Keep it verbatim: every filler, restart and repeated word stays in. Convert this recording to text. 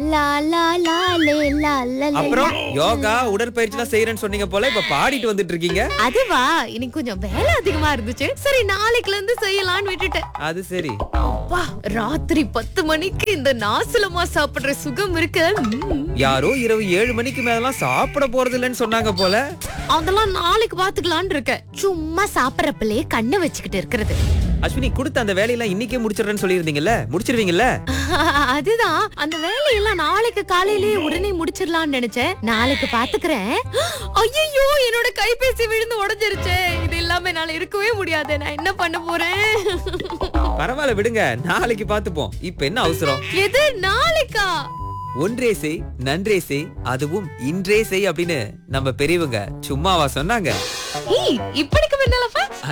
லா லா லா லே லா லா லே. அப்புறம் யோகா உடற்பயிற்சி எல்லாம் செய்யறேன்னு சொன்னீங்க போல, இப்ப பாடிட்டு வந்துட்டு இருக்கீங்க. அதுவா, இன்னைக்கு கொஞ்சம் வேலை அதிகமா இருந்துச்சு. சரி நாளைக்குல இருந்து செய்யலாம்னு விட்டுட்டேன். அது சரி. அப்பா, ராத்திரி பத்து மணிக்கு இந்த நாசலமா சாப்பிடுற சுகம் இருக்கு. ம்ம். யாரோ இரவு ஏழு மணிக்கு மேலாம் சாப்பிட போறது இல்லைன்னு சொன்னாங்க போல. அதெல்லாம் நாளைக்கு பாத்துக்கலாம்னு இருக்கேன். சும்மா சாப்பிடறப்பலே கண்ணை வச்சுக்கிட்டு இருக்கிறது. அஸ்வினி, கொடுத்த அந்த வேலையெல்லாம் இன்னைக்கே முடிச்சிடுறேன்னு சொல்லியிருந்தீங்கல்ல, முடிச்சிருவீங்கல்ல? அதுதான், அந்த வேலையெல்லாம் நாளைக்கு காலையிலேயே உடனே முடிச்சிடலாம்னு நினைச்சேன். நாளைக்கு பாத்துக்கிறேன். ஐயோ, என்னோட கைபேசி விழுந்து உடைஞ்சிருச்சு. இது இல்லாம என்னால இருக்கவே முடியாது. நான் என்ன பண்ண போறேன்? பரவாயில்ல விடுங்க, நாளைக்கு பாத்துப்போம். இப்ப என்ன அவசரம்? எது நாளைக்கா? ஒன்றே செய் நன்றே செய், அதுவும் இன்றே செய் அப்படின்னு நம்ம பெரியவங்க சும்மாவா சொன்னாங்க? ஏய், இப்படிக்கு முன்னாலப்பா